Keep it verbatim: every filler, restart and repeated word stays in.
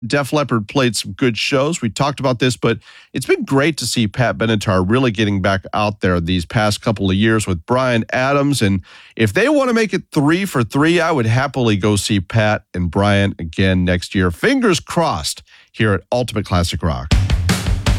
Def Leppard played some good shows. We talked about this, but it's been great to see Pat Benatar really getting back out there these past couple of years with Bryan Adams. And if they want to make it three for three, I would happily go see Pat and Bryan again next year. Fingers crossed here at Ultimate Classic Rock.